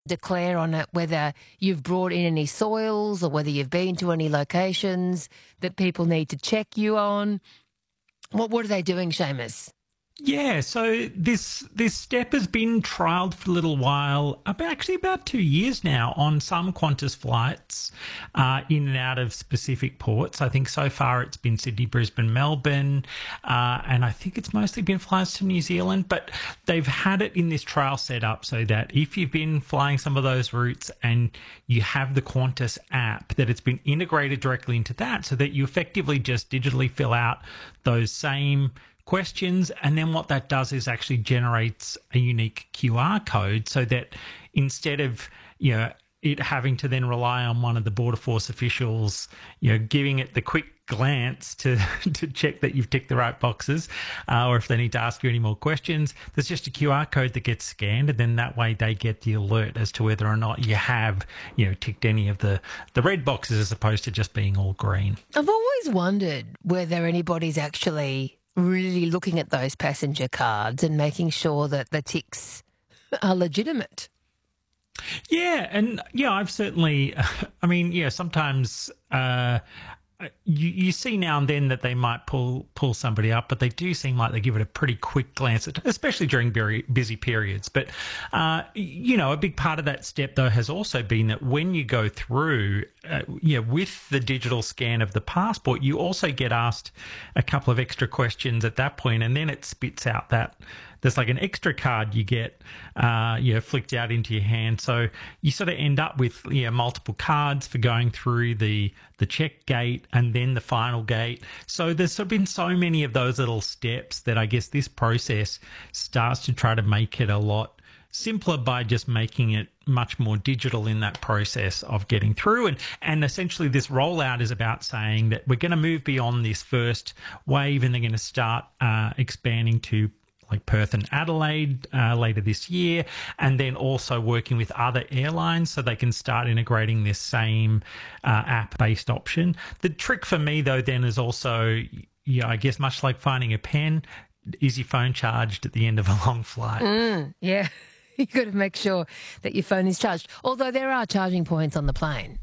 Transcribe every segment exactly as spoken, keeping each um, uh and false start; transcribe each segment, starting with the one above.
declare on it whether you've brought in any soils or whether you've been to any locations that people need to check you on. What what are they doing, Seamus? Yeah, so this this step has been trialled for a little while, about actually about two years now on some Qantas flights uh, in and out of specific ports. I think so far it's been Sydney, Brisbane, Melbourne, uh, and I think it's mostly been flights to New Zealand. But they've had it in this trial set up so that if you've been flying some of those routes and you have the Qantas app, that it's been integrated directly into that so that you effectively just digitally fill out those same questions, and then what that does is actually generates a unique Q R code so that instead of, you know, it having to then rely on one of the Border Force officials, you know, giving it the quick glance to to check that you've ticked the right boxes, uh, or if they need to ask you any more questions, there's just a Q R code that gets scanned, and then that way they get the alert as to whether or not you have, you know, ticked any of the the red boxes as opposed to just being all green. I've always wondered whether anybody's actually really looking at those passenger cards and making sure that the ticks are legitimate. Yeah, and yeah, I've certainly, I mean, yeah, sometimes uh, you you see now and then that they might pull pull somebody up, but they do seem like they give it a pretty quick glance, at, especially during very busy periods. But, uh, you know, a big part of that step, though, has also been that when you go through, uh, you know, with the digital scan of the passport, you also get asked a couple of extra questions at that point, and then it spits out that there's like an extra card you get, uh, you know, flicked out into your hand. So you sort of end up with, you know, multiple cards for going through the the check gate and then the final gate. So there's sort of been so many of those little steps that I guess this process starts to try to make it a lot simpler by just making it much more digital in that process of getting through. And, and essentially this rollout is about saying that we're going to move beyond this first wave, and they're going to start uh, expanding to like Perth and Adelaide uh, later this year, and then also working with other airlines so they can start integrating this same uh, app-based option. The trick for me, though, then is also, yeah, I guess much like finding a pen, is your phone charged at the end of a long flight? Mm, yeah, you've got to make sure that your phone is charged, although there are charging points on the plane.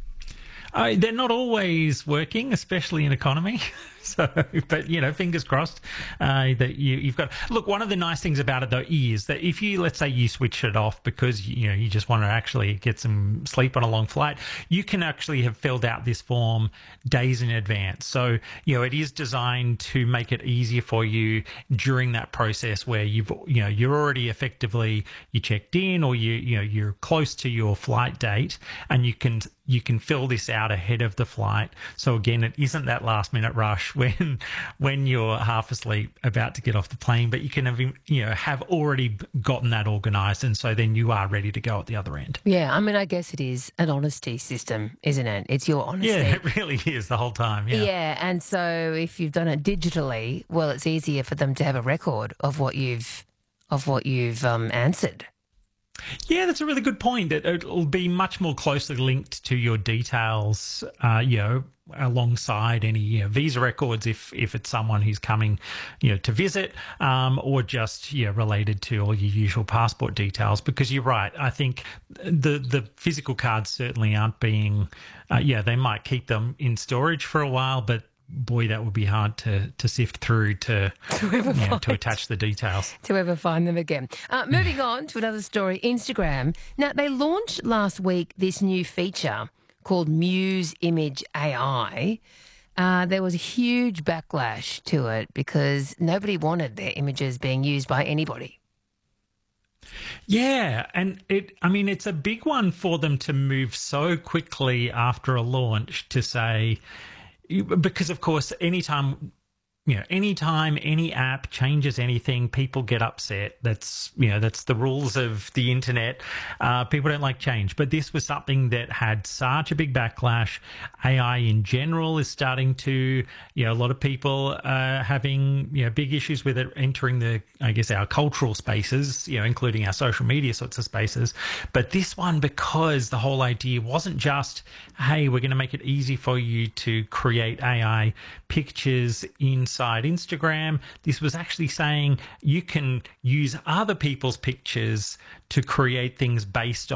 Uh, they're not always working, especially in economy. So, but, you know, fingers crossed uh, that you, you've got... Look, one of the nice things about it, though, is that if you, let's say you switch it off because, you know, you just want to actually get some sleep on a long flight, you can actually have filled out this form days in advance. So, you know, it is designed to make it easier for you during that process where you've, you know, you're already effectively, you checked in, or you, you know, you're close to your flight date, and you can you can fill this out ahead of the flight. So again, it isn't that last minute rush when when you're half asleep about to get off the plane, but you can have, you know, have already gotten that organised, and so then you are ready to go at the other end. Yeah, I mean, I guess it is an honesty system, isn't it? It's your honesty. Yeah, it really is the whole time. Yeah. Yeah, and so if you've done it digitally, well, it's easier for them to have a record of what you've of what you've um, answered. Yeah, that's a really good point. It, it'll be much more closely linked to your details, uh, you know, alongside any, you know, visa records if if it's someone who's coming, you know, to visit, um, or just, you know, related to all your usual passport details. Because you're right, I think the the physical cards certainly aren't being, uh, yeah, they might keep them in storage for a while, but boy, that would be hard to, to sift through to, to, ever you know, find, to attach the details. To ever find them again. Uh, moving on to another story, Instagram. Now, they launched last week this new feature called Muse Image A I. Uh, there was a huge backlash to it because nobody wanted their images being used by anybody. Yeah, and it, I mean, it's a big one for them to move so quickly after a launch to say, because of course, anytime, you know, anytime any app changes anything, people get upset. That's, you know, that's the rules of the internet. Uh, people don't like change. But this was something that had such a big backlash. A I in general is starting to, you know, a lot of people are having, you know, big issues with it entering the, I guess, our cultural spaces, you know, including our social media sorts of spaces. But this one, because the whole idea wasn't just, hey, we're going to make it easy for you to create A I pictures inside Instagram. This was actually saying you can use other people's pictures to create things based